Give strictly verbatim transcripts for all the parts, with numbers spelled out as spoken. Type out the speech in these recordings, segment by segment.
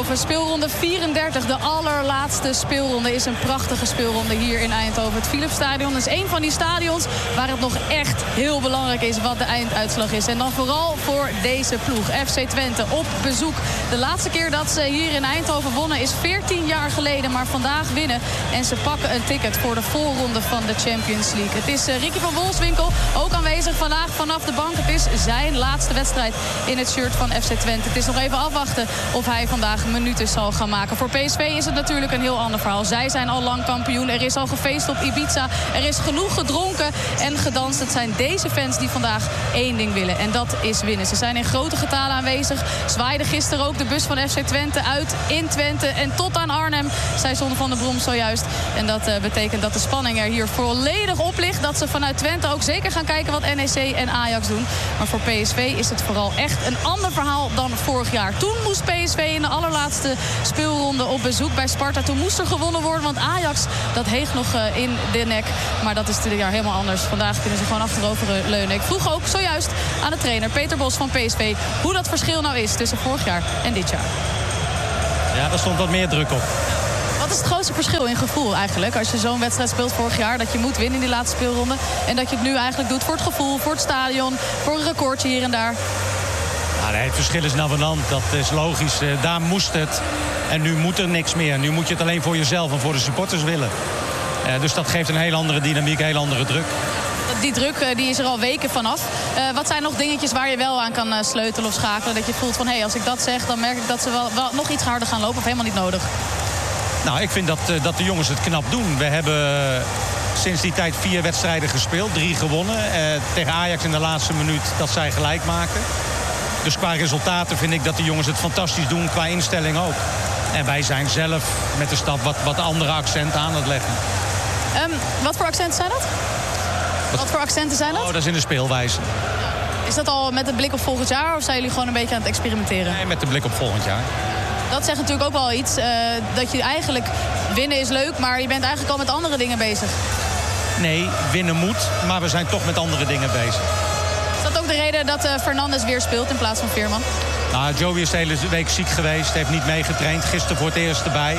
Eindhoven. Speelronde vierendertig, de allerlaatste speelronde, is een prachtige speelronde hier in Eindhoven. Het Philipsstadion is een van die stadions waar het nog echt heel belangrijk is wat de einduitslag is. En dan vooral voor deze ploeg, F C Twente, op bezoek. De laatste keer dat ze hier in Eindhoven wonnen is veertien jaar geleden. Maar vandaag winnen en ze pakken een ticket voor de voorronde van de Champions League. Het is uh, Ricky van Wolfswinkel, ook aanwezig vandaag vanaf de bank. Het is zijn laatste wedstrijd in het shirt van F C Twente. Het is nog even afwachten of hij vandaag minuten zal gaan maken. Voor P S V is het natuurlijk een heel ander verhaal. Zij zijn al lang kampioen. Er is al gefeest op Ibiza. Er is genoeg gedronken en gedanst. Het zijn deze fans die vandaag één ding willen. En dat is winnen. Ze zijn in grote getalen aanwezig. Zwaaiden gisteren ook de bus van F C Twente uit in Twente. En tot aan Arnhem, zei Zonne van der Brom zojuist. En dat uh, betekent dat de spanning er hier volledig op ligt. Dat ze vanuit Twente ook zeker gaan kijken wat N E C en Ajax doen. Maar voor P S V is het vooral echt een ander verhaal dan vorig jaar. Toen moest P S V in de allerlaatste speelronde op bezoek bij Sparta. Toen moest er gewonnen worden, want Ajax, dat heegt nog uh, in de nek. Maar dat is dit jaar helemaal anders. Vandaag kunnen ze gewoon achterover leunen. Ik vroeg ook zojuist aan de trainer Peter Bos van P S V hoe dat verschil nou is tussen vorig jaar en dit jaar. Ja, daar stond wat meer druk op. Wat is het grootste verschil in gevoel eigenlijk? Als je zo'n wedstrijd speelt vorig jaar, dat je moet winnen in die laatste speelronde. En dat je het nu eigenlijk doet voor het gevoel, voor het stadion, voor een recordje hier en daar. Nou, nee, het verschil is navenant, dat is logisch. Uh, daar moest het. En nu moet er niks meer. Nu moet je het alleen voor jezelf en voor de supporters willen. Uh, dus dat geeft een heel andere dynamiek, een heel andere druk. Die druk die is er al weken vanaf. Uh, wat zijn nog dingetjes waar je wel aan kan uh, sleutelen of schakelen? Dat je voelt van, hé, hey, als ik dat zeg, dan merk ik dat ze wel, wel nog iets harder gaan lopen of helemaal niet nodig. Nou, ik vind dat, uh, dat de jongens het knap doen. We hebben uh, sinds die tijd vier wedstrijden gespeeld, drie gewonnen. Uh, tegen Ajax in de laatste minuut dat zij gelijk maken. Dus qua resultaten vind ik dat de jongens het fantastisch doen, qua instelling ook. En wij zijn zelf met de stap wat, wat andere accenten aan het leggen. Um, wat voor accenten zijn dat? Wat, wat voor accenten zijn dat? Oh, dat is in de speelwijze. Is dat al met de blik op volgend jaar of zijn jullie gewoon een beetje aan het experimenteren? Nee, met de blik op volgend jaar. Dat zegt natuurlijk ook wel iets. Uh, dat je eigenlijk winnen is leuk, maar je bent eigenlijk al met andere dingen bezig. Nee, winnen moet, maar we zijn toch met andere dingen bezig. Is dat ook de reden dat uh, Fernandes weer speelt in plaats van Veerman? Nou, Joey is de hele week ziek geweest, heeft niet meegetraind. Gisteren voor het eerst erbij.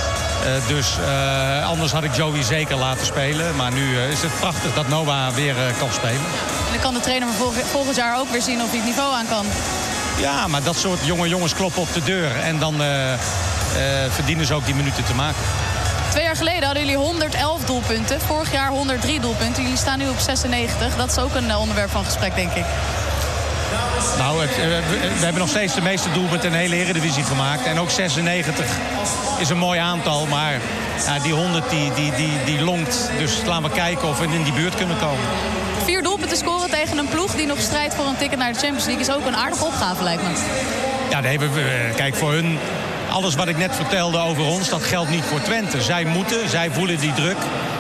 Uh, dus uh, anders had ik Joey zeker laten spelen. Maar nu uh, is het prachtig dat Noah weer uh, kan spelen. En dan kan de trainer van volgend jaar ook weer zien of hij het niveau aan kan. Ja, maar dat soort jonge jongens kloppen op de deur. En dan uh, uh, verdienen ze ook die minuten te maken. Twee jaar geleden hadden jullie honderd-elf doelpunten. Vorig jaar honderddrie doelpunten. Jullie staan nu op zesennegentig. Dat is ook een onderwerp van gesprek, denk ik. Nou, het, uh, we hebben nog steeds de meeste doelpunten in de hele Eredivisie gemaakt. En ook zesennegentig is een mooi aantal. Maar ja, die honderd die, die, die, die longt. Dus laten we kijken of we in die buurt kunnen komen. Vier doelpunten scoren tegen een ploeg die nog strijdt voor een ticket naar de Champions League is ook een aardige opgave, lijkt me. Ja, nee, we, we, kijk, voor hun, alles wat ik net vertelde over ons, dat geldt niet voor Twente. Zij moeten, zij voelen die druk.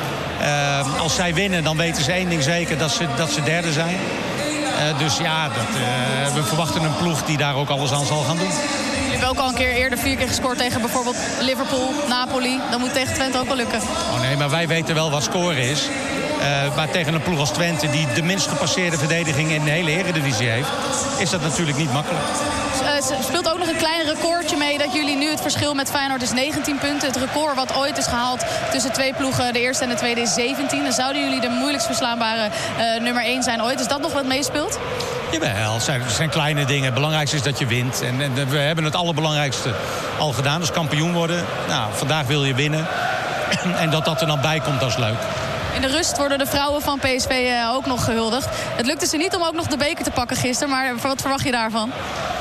Uh, als zij winnen, dan weten ze één ding zeker, dat ze, dat ze derde zijn. Uh, dus ja, dat, uh, we verwachten een ploeg die daar ook alles aan zal gaan doen. Jullie hebben ook al een keer eerder vier keer gescoord tegen bijvoorbeeld Liverpool, Napoli. Dan moet tegen Twente ook wel lukken. Oh nee, maar wij weten wel wat scoren is. Uh, maar tegen een ploeg als Twente, die de minst gepasseerde verdediging in de hele Eredivisie heeft, is dat natuurlijk niet makkelijk. Uh, speelt ook nog een klein recordje mee dat jullie nu het verschil met Feyenoord is negentien punten. Het record wat ooit is gehaald tussen twee ploegen, de eerste en de tweede, is zeventien. Dan zouden jullie de moeilijkst verslaanbare uh, nummer één zijn ooit. Is dat nog wat meespeelt? Jawel, het zijn, het zijn kleine dingen. Het belangrijkste is dat je wint. En, en we hebben het allerbelangrijkste al gedaan, dus kampioen worden. Nou, vandaag wil je winnen. En dat dat er dan bij komt, dat is leuk. In de rust worden de vrouwen van P S V uh, ook nog gehuldigd. Het lukte ze niet om ook nog de beker te pakken gisteren, maar wat verwacht je daarvan?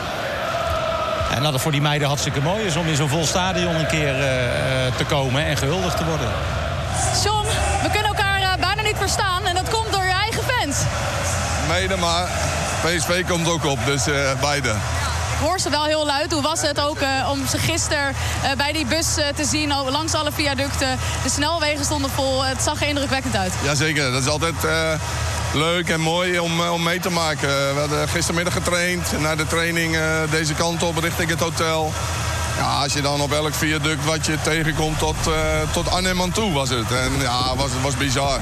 En dat het voor die meiden hartstikke mooi is om in zo'n vol stadion een keer uh, te komen en gehuldigd te worden. John, we kunnen elkaar uh, bijna niet verstaan en dat komt door je eigen fans. Mede, maar P S V komt ook op, dus uh, beide. Ik hoor ze wel heel luid. Hoe was het ook uh, om ze gisteren uh, bij die bus uh, te zien, langs alle viaducten. De snelwegen stonden vol. Het zag er indrukwekkend uit. Jazeker, dat is altijd uh, leuk en mooi om, uh, om mee te maken. We hadden gistermiddag getraind, naar de training uh, deze kant op richting het hotel. Ja, als je dan op elk viaduct wat je tegenkomt tot, uh, tot Arnhem aan toe was het. En ja, het was, was bizar.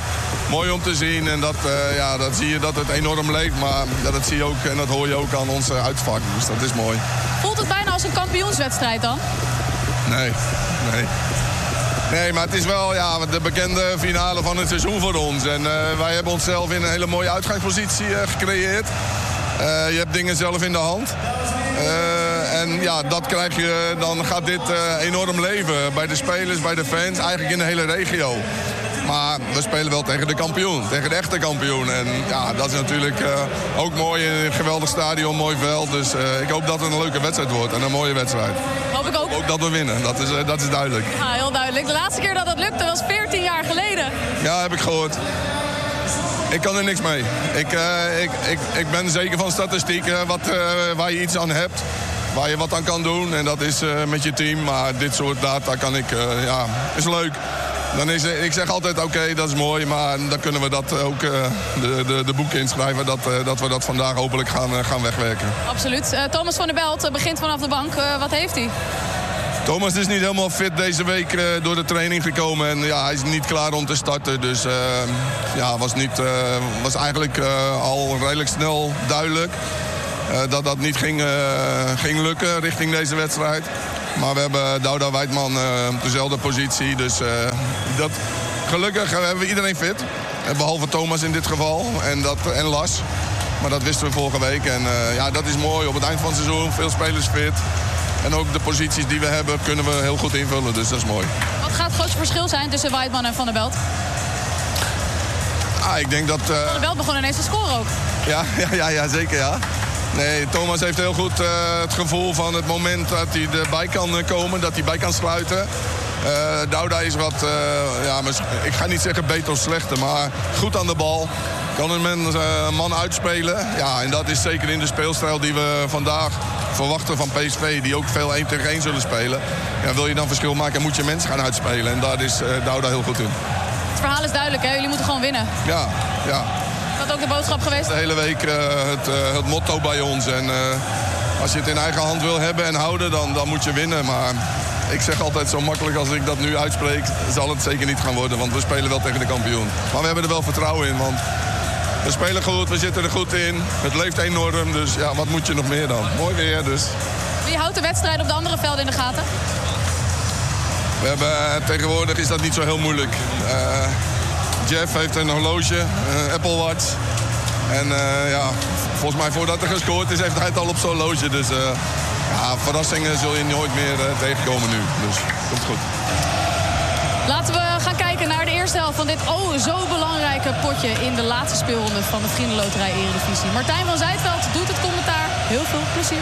mooi om te zien. En dat, uh, ja, dat zie je dat het enorm leeft. Maar ja, dat zie je ook en dat hoor je ook aan onze uitvak. Dus dat is mooi. Voelt het bijna als een kampioenswedstrijd dan? Nee, nee. Nee, maar het is wel ja, de bekende finale van het seizoen voor ons. En uh, wij hebben onszelf in een hele mooie uitgangspositie uh, gecreëerd. Uh, je hebt dingen zelf in de hand. Uh, en ja, dat krijg je, dan gaat dit uh, enorm leven. Bij de spelers, bij de fans, eigenlijk in de hele regio. Maar we spelen wel tegen de kampioen, tegen de echte kampioen. En ja, dat is natuurlijk uh, ook mooi in een geweldig stadion, mooi veld. Dus uh, ik hoop dat het een leuke wedstrijd wordt en een mooie wedstrijd. Hoop ik ook. Ook dat we winnen, dat is, uh, dat is duidelijk. Ja, heel duidelijk. De laatste keer dat dat lukte was veertien jaar geleden. Ja, heb ik gehoord. Ik kan er niks mee. Ik, uh, ik, ik, ik ben zeker van statistieken wat, uh, waar je iets aan hebt. Waar je wat aan kan doen. En dat is uh, met je team. Maar dit soort data kan ik, uh, ja, is leuk. Dan is, ik zeg altijd, oké, okay, dat is mooi. Maar dan kunnen we dat ook uh, de, de, de boeken inschrijven. Dat, uh, dat we dat vandaag hopelijk gaan, uh, gaan wegwerken. Absoluut. Uh, Thomas van der Belt begint vanaf de bank. Uh, wat heeft hij? Thomas is niet helemaal fit deze week uh, door de training gekomen. En ja, hij is niet klaar om te starten. Dus uh, ja, was, niet, uh, was eigenlijk uh, al redelijk snel duidelijk uh, dat dat niet ging, uh, ging lukken richting deze wedstrijd. Maar we hebben Douda Weidman uh, op dezelfde positie. Dus uh, dat, gelukkig hebben we iedereen fit. Behalve Thomas in dit geval en, dat, en Lars. Maar dat wisten we vorige week. En uh, ja, dat is mooi. Op het eind van het seizoen veel spelers fit. En ook de posities die we hebben kunnen we heel goed invullen. Dus dat is mooi. Wat gaat het grootste verschil zijn tussen Weidman en Van der Belt? Ah, ik denk dat... Uh... Van der Belt begon ineens te scoren ook. Ja, ja, ja, ja zeker ja. Nee, Thomas heeft heel goed uh, het gevoel van het moment dat hij erbij kan komen. Dat hij bij kan sluiten. Uh, Douda is wat, uh, ja, ik ga niet zeggen beter of slechter, maar goed aan de bal. Kan een man, uh, man uitspelen. Ja, en dat is zeker in de speelstijl die we vandaag verwachten van P S V. Die ook veel één tegen één zullen spelen. Ja, wil je dan verschil maken, moet je mensen gaan uitspelen. En daar is uh, Douda heel goed in. Het verhaal is duidelijk, hè? Jullie moeten gewoon winnen. Ja, ja. Is dat ook de boodschap geweest? De hele week uh, het, uh, het motto bij ons. En uh, als je het in eigen hand wil hebben en houden, dan, dan moet je winnen. Maar ik zeg altijd zo makkelijk als ik dat nu uitspreek, zal het zeker niet gaan worden. Want we spelen wel tegen de kampioen. Maar we hebben er wel vertrouwen in, want we spelen goed, we zitten er goed in. Het leeft enorm, dus ja, wat moet je nog meer dan? Mooi weer, dus. Wie houdt de wedstrijd op de andere velden in de gaten? We hebben, tegenwoordig is dat niet zo heel moeilijk. Uh, Jeff heeft een horloge, een Apple Watch. En uh, ja, volgens mij voordat er gescoord is, heeft hij het al op zo'n horloge. Dus uh, ja, verrassingen zul je nooit meer uh, tegenkomen nu. Dus komt goed. Laten we gaan kijken naar de eerste helft van dit oh zo belangrijke potje in de laatste speelronde van de Vriendenloterij Eredivisie. Martijn van Zijtveld doet het commentaar. Heel veel plezier.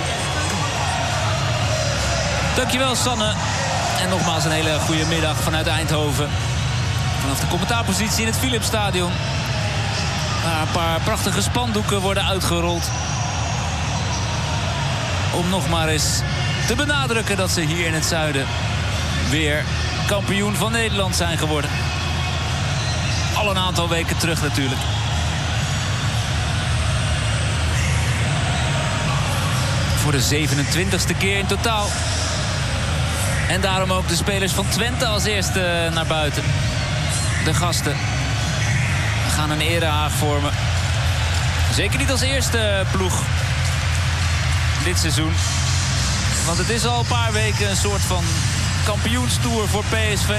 Dankjewel Sanne. En nogmaals een hele goede middag vanuit Eindhoven. Vanaf de commentaarpositie in het Philipsstadion. Een paar prachtige spandoeken worden uitgerold. Om nog maar eens te benadrukken dat ze hier in het zuiden weer kampioen van Nederland zijn geworden. Al een aantal weken terug natuurlijk. Voor de zevenentwintigste keer in totaal. En daarom ook de spelers van Twente als eerste naar buiten. De gasten gaan een erehaag vormen. Zeker niet als eerste ploeg dit seizoen. Want het is al een paar weken een soort van kampioenstoer voor P S V.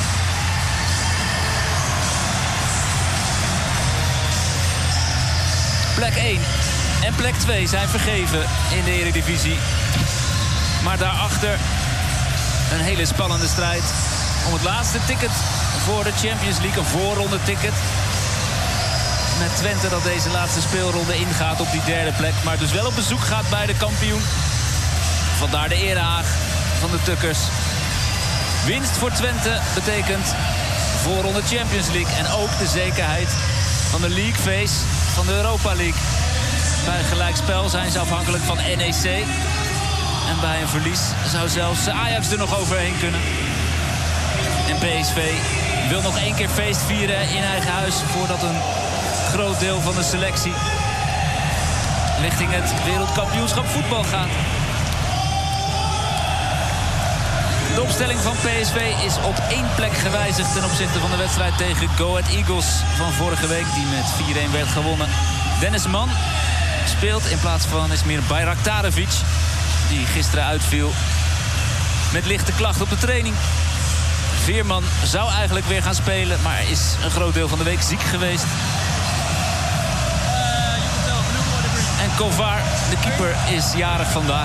Plek één en plek twee zijn vergeven in de Eredivisie. Maar daarachter een hele spannende strijd om het laatste ticket voor de Champions League. Een voorronde ticket. Met Twente dat deze laatste speelronde ingaat op die derde plek. Maar dus wel op bezoek gaat bij de kampioen. Vandaar de erehaag van de Tukkers. Winst voor Twente betekent voorronde Champions League. En ook de zekerheid van de League Phase van de Europa League. Bij gelijkspel zijn ze afhankelijk van N E C. En bij een verlies zou zelfs Ajax er nog overheen kunnen. En P S V wil nog één keer feest vieren in eigen huis voordat een groot deel van de selectie richting het wereldkampioenschap voetbal gaat. De opstelling van P S V is op één plek gewijzigd ten opzichte van de wedstrijd tegen Go Ahead Eagles van vorige week, die met vier-een werd gewonnen. Dennis Mann speelt in plaats van Esmir Bayraktarevic, die gisteren uitviel met lichte klachten op de training. Veerman zou eigenlijk weer gaan spelen, maar is een groot deel van de week ziek geweest. En Kovar, de keeper, is jarig vandaag.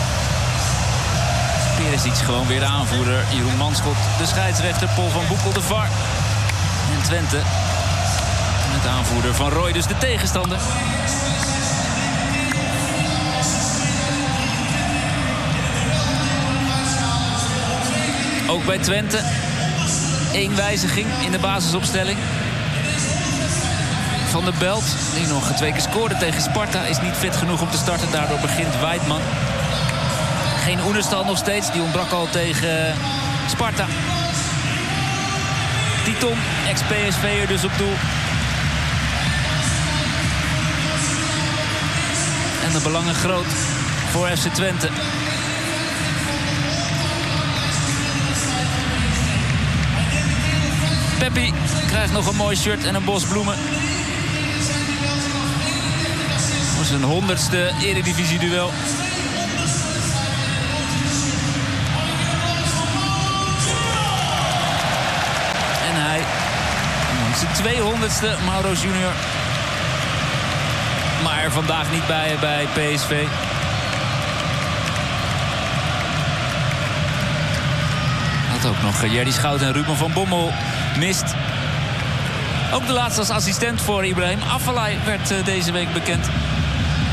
Perisic gewoon weer de aanvoerder. Jeroen Manschot, de scheidsrechter. Paul van Boekel, de V A R. En Twente, met de aanvoerder Van Rooij, dus de tegenstander. Ook bij Twente één wijziging in de basisopstelling. Van der Belt, die nog twee keer scoorde tegen Sparta, is niet fit genoeg om te starten. Daardoor begint Weidman. Geen Oenerstal nog steeds, die ontbrak al tegen Sparta. Titon, ex-P S V'er dus op doel. En de belangen groot voor F C Twente. Peppi krijgt nog een mooi shirt en een bos bloemen. Voor zijn honderdste Eredivisie-duel. En hij, zijn tweehonderdste Mauro Junior. Maar er vandaag niet bij bij P S V. Had ook nog Jerdy Schout en Ruben van Bommel mist. Ook de laatste als assistent voor Ibrahim Afellay werd uh, deze week bekend.